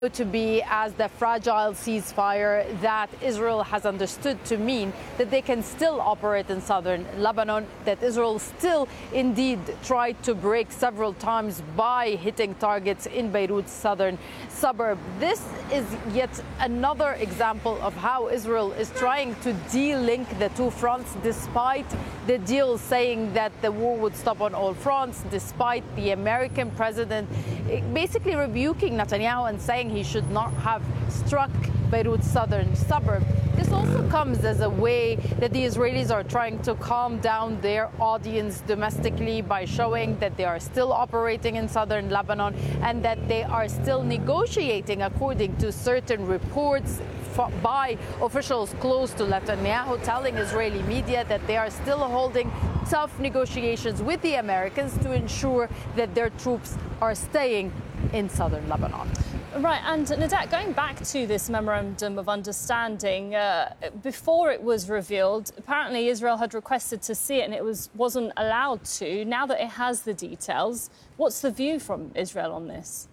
to be as the fragile ceasefire that Israel has understood to mean that they can still operate in southern Lebanon, that Israel still indeed tried to break several times by hitting targets in Beirut's southern suburb. This is yet another example of how Israel is trying to de-link the two fronts, despite the deal saying that the war would stop on all fronts, despite the American president basically rebuking Netanyahu and saying he should not have struck Beirut's southern suburb. This also comes as a way that the Israelis are trying to calm down their audience domestically by showing that they are still operating in southern Lebanon and that they are still negotiating, according to certain reports by officials close to Netanyahu, telling Israeli media that they are still holding tough negotiations with the Americans to ensure that their troops are staying in southern Lebanon. Right, and Nadat, going back to this memorandum of understanding, before it was revealed, apparently Israel had requested to see it and it wasn't allowed to. Now that it has the details, what's the view from Israel on this?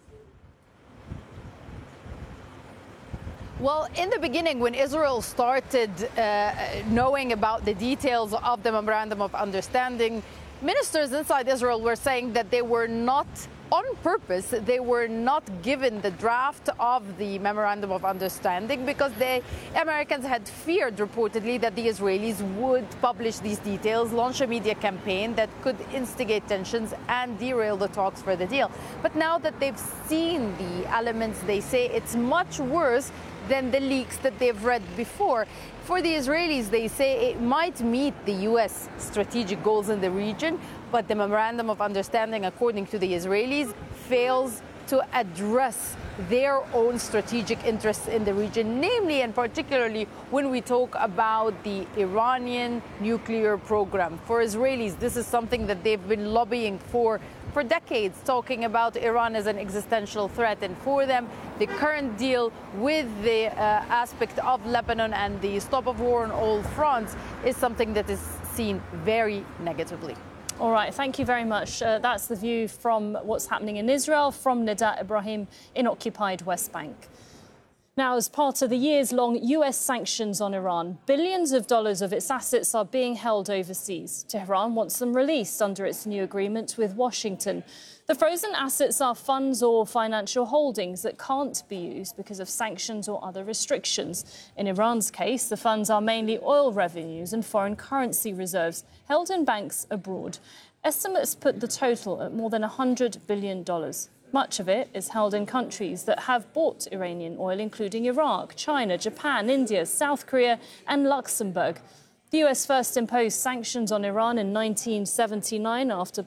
Well, in the beginning, when Israel started knowing about the details of the memorandum of understanding, ministers inside Israel were saying that they were not on purpose, they were not given the draft of the memorandum of understanding because the Americans had feared reportedly that the Israelis would publish these details, launch a media campaign that could instigate tensions and derail the talks for the deal. But now that they've seen the elements, they say it's much worse than the leaks that they've read before. For the Israelis, they say it might meet the U.S. strategic goals in the region, but the memorandum of understanding, according to the Israelis, fails to address their own strategic interests in the region, namely and particularly when we talk about the Iranian nuclear program. For Israelis, this is something that they've been lobbying for decades, talking about Iran as an existential threat. And for them, the current deal with the aspect of Lebanon and the stop of war on all fronts is something that is seen very negatively. All right, thank you very much. That's the view from what's happening in Israel from Nadat Ibrahim in occupied West Bank. Now, as part of the years-long US sanctions on Iran, billions of dollars of its assets are being held overseas. Tehran wants them released under its new agreement with Washington. The frozen assets are funds or financial holdings that can't be used because of sanctions or other restrictions. In Iran's case, the funds are mainly oil revenues and foreign currency reserves held in banks abroad. Estimates put the total at more than $100 billion. Much of it is held in countries that have bought Iranian oil, including Iraq, China, Japan, India, South Korea and Luxembourg. The US first imposed sanctions on Iran in 1979 after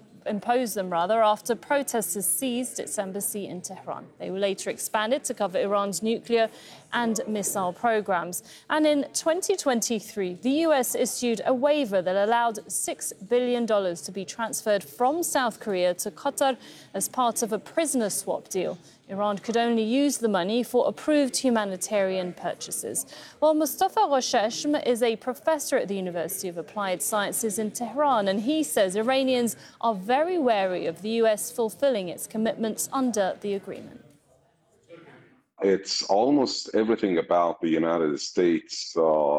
protesters seized its embassy in Tehran. They were later expanded to cover Iran's nuclear and missile programs. And in 2023, the US issued a waiver that allowed $6 billion to be transferred from South Korea to Qatar as part of a prisoner swap deal. Iran could only use the money for approved humanitarian purchases. Well, Mustafa Rosheshm is a professor at the University of Applied Sciences in Tehran, and he says Iranians are very wary of the US fulfilling its commitments under the agreement. It's almost everything about the United States,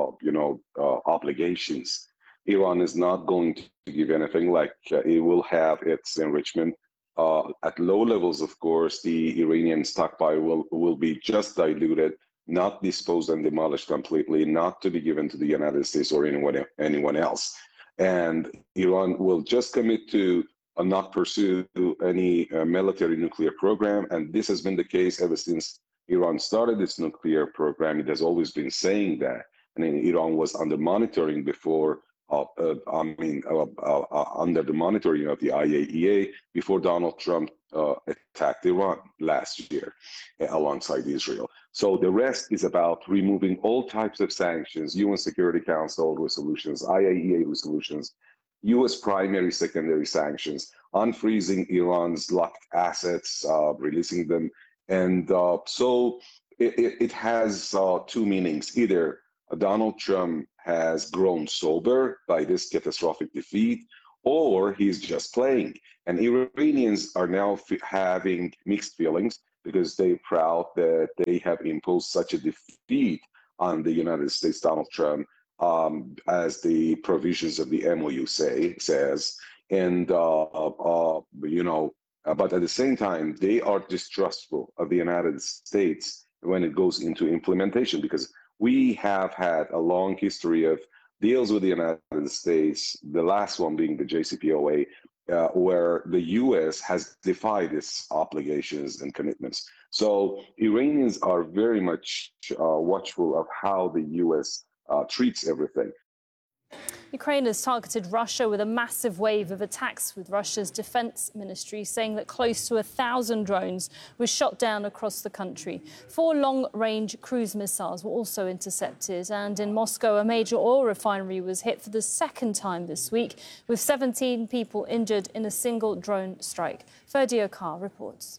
obligations. Iran is not going to give anything. It will have its enrichment. At low levels, of course, the Iranian stockpile will be just diluted, not disposed and demolished completely, not to be given to the United States or anyone else. And Iran will just commit to not pursue any military nuclear program. And this has been the case ever since Iran started its nuclear program. It has always been saying that. And Iran was under monitoring before. Under the monitoring of the IAEA before Donald Trump attacked Iran last year alongside Israel. So the rest is about removing all types of sanctions, UN Security Council resolutions, IAEA resolutions, US primary, secondary sanctions, unfreezing Iran's locked assets, releasing them. And so it has two meanings. Either Donald Trump has grown sober by this catastrophic defeat, or he's just playing. And Iranians are now having mixed feelings. because they're proud that they have imposed such a defeat on the United States, Donald Trump, as the provisions of the MOU says. And, but at the same time, they are distrustful of the United States when it goes into implementation, because we have had a long history of deals with the United States, the last one being the JCPOA, where the U.S. has defied its obligations and commitments. So Iranians are very much watchful of how the U.S. Treats everything. Ukraine has targeted Russia with a massive wave of attacks, with Russia's defense ministry saying that close to 1,000 drones were shot down across the country. 4 long-range cruise missiles were also intercepted. And in Moscow, a major oil refinery was hit for the second time this week, with 17 people injured in a single drone strike. Ferdy Okar reports.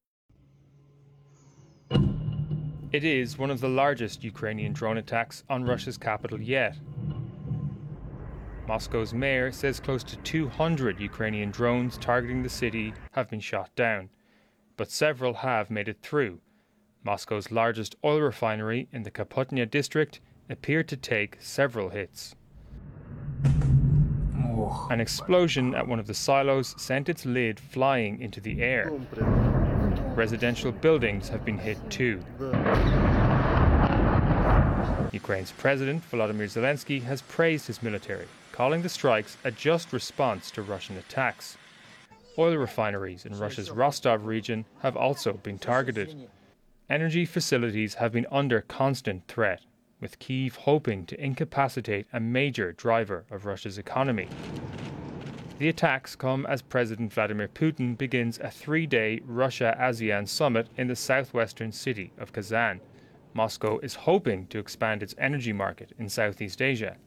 It is one of the largest Ukrainian drone attacks on Russia's capital yet. Moscow's mayor says close to 200 Ukrainian drones targeting the city have been shot down, but several have made it through. Moscow's largest oil refinery in the Kapotnya district appeared to take several hits. An explosion at one of the silos sent its lid flying into the air. Residential buildings have been hit too. Ukraine's President Volodymyr Zelensky has praised his military, calling the strikes a just response to Russian attacks. Oil refineries in Russia's Rostov region have also been targeted. Energy facilities have been under constant threat, with Kyiv hoping to incapacitate a major driver of Russia's economy. The attacks come as President Vladimir Putin begins a 3-day Russia-ASEAN summit in the southwestern city of Kazan. Moscow is hoping to expand its energy market in Southeast Asia.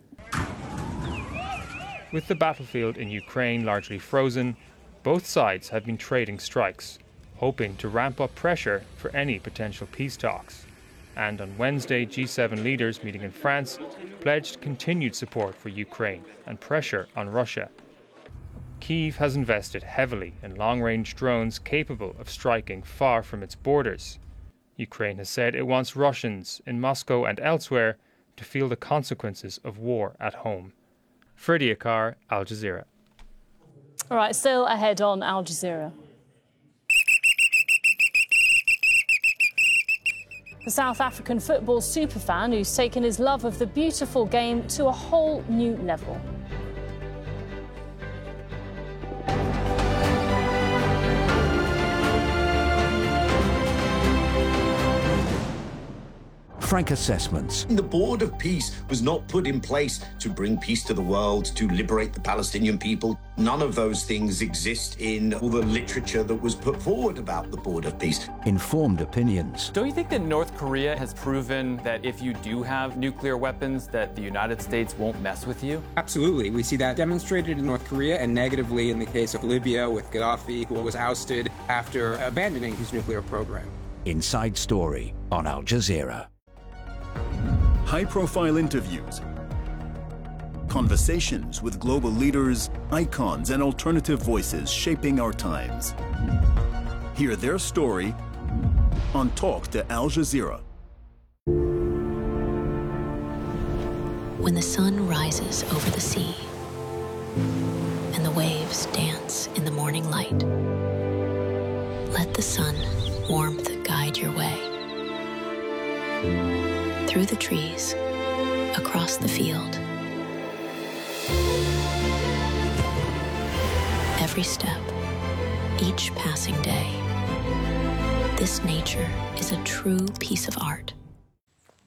With the battlefield in Ukraine largely frozen, both sides have been trading strikes, hoping to ramp up pressure for any potential peace talks. And on Wednesday, G7 leaders meeting in France pledged continued support for Ukraine and pressure on Russia. Kyiv has invested heavily in long-range drones capable of striking far from its borders. Ukraine has said it wants Russians in Moscow and elsewhere to feel the consequences of war at home. Ferdy Okar, Al Jazeera. All right, still ahead on Al Jazeera. The South African football superfan who's taken his love of the beautiful game to a whole new level. Frank Assessments. The Board of Peace was not put in place to bring peace to the world, to liberate the Palestinian people. None of those things exist in all the literature that was put forward about the Board of Peace. Informed opinions. Don't you think that North Korea has proven that if you do have nuclear weapons, that the United States won't mess with you? Absolutely. We see that demonstrated in North Korea and negatively in the case of Libya with Gaddafi, who was ousted after abandoning his nuclear program. Inside Story on Al Jazeera. High-profile interviews, conversations with global leaders, icons, and alternative voices shaping our times. Hear their story on Talk to Al Jazeera. When the sun rises over the sea and the waves dance in the morning light, let the sun warmth guide your way. Through the trees, across the field. Every step, each passing day. This nature is a true piece of art.